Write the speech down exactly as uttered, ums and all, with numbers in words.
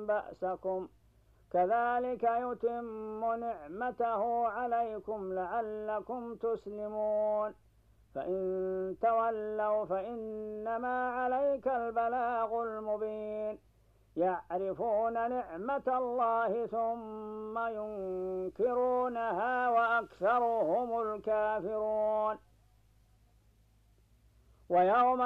بأسكم كذلك يتم نعمته عليكم لعلكم تسلمون فإن تولوا فإنما عليك البلاغ المبين يعرفون نعمة الله ثم ينكرونها وأكثرهم الكافرون ويوم